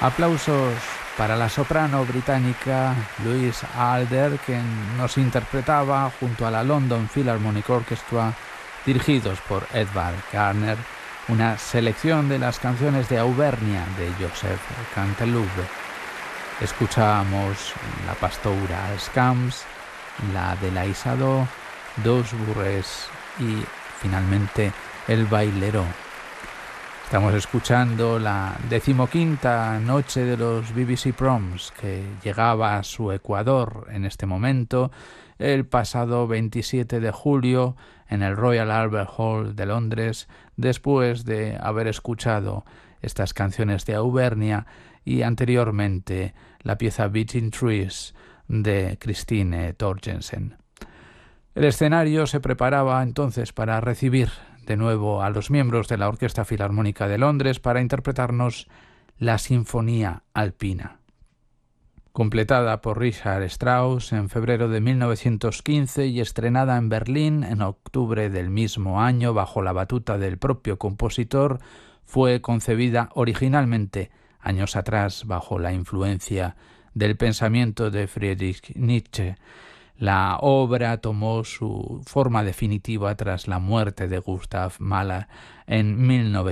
Aplausos para la soprano británica Louise Adler, que nos interpretaba junto a la London Philharmonic Orchestra, dirigidos por Edvard Gardner, una selección de las canciones de Auvernia de Joseph Canteloup. Escuchábamos La Pastora als Camps, la de la Isado, Dos Burres y finalmente El Bailero. Estamos escuchando la 15ª noche de los BBC Proms, que llegaba a su ecuador en este momento el pasado 27 de julio en el Royal Albert Hall de Londres, después de haber escuchado estas canciones de Auvernia y anteriormente la pieza Beating Trees de Christine Torgersen. El escenario se preparaba entonces para recibir de nuevo a los miembros de la Orquesta Filarmónica de Londres para interpretarnos la Sinfonía Alpina. Completada por Richard Strauss en febrero de 1915 y estrenada en Berlín en octubre del mismo año bajo la batuta del propio compositor, fue concebida originalmente años atrás bajo la influencia del pensamiento de Friedrich Nietzsche. La obra tomó su forma definitiva tras la muerte de Gustav Mahler en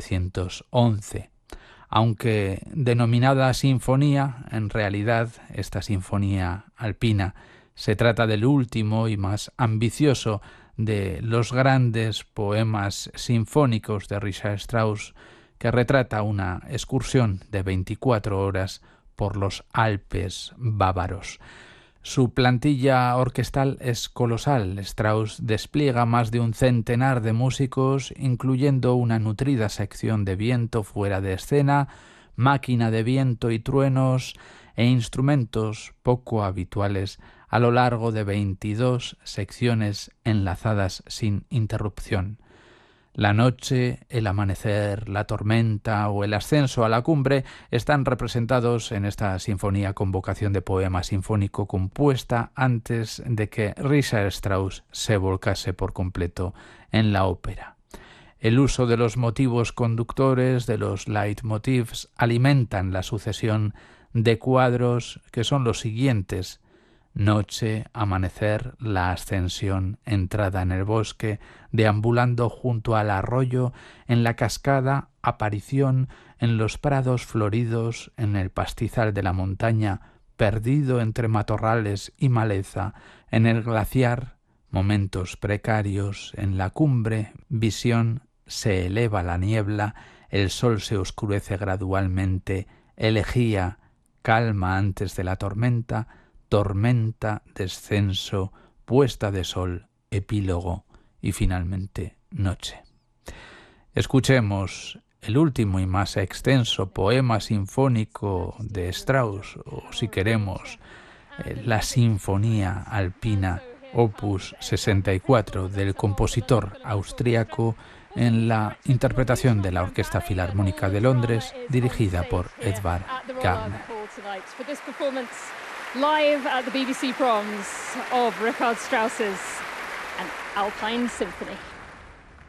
1911. Aunque denominada sinfonía, en realidad esta sinfonía alpina se trata del último y más ambicioso de los grandes poemas sinfónicos de Richard Strauss, que retrata una excursión de 24 horas por los Alpes bávaros. Su plantilla orquestal es colosal. Strauss despliega más de un centenar de músicos, incluyendo una nutrida sección de viento fuera de escena, máquina de viento y truenos e instrumentos poco habituales a lo largo de 22 secciones enlazadas sin interrupción. La noche, el amanecer, la tormenta o el ascenso a la cumbre están representados en esta sinfonía con vocación de poema sinfónico compuesta antes de que Richard Strauss se volcase por completo en la ópera. El uso de los motivos conductores, de los leitmotivs, alimentan la sucesión de cuadros que son los siguientes: noche, amanecer, la ascensión, entrada en el bosque, deambulando junto al arroyo, en la cascada, aparición, en los prados floridos, en el pastizal de la montaña, perdido entre matorrales y maleza, en el glaciar, momentos precarios, en la cumbre, visión, se eleva la niebla, el sol se oscurece gradualmente, elegía, calma antes de la tormenta, tormenta, descenso, puesta de sol, epílogo y finalmente noche. Escuchemos el último y más extenso poema sinfónico de Strauss, o si queremos, la Sinfonía Alpina, opus 64 del compositor austríaco, en la interpretación de la Orquesta Filarmónica de Londres, dirigida por Edvard Gardner. Live at the BBC Proms of Richard Strauss's An Alpine Symphony.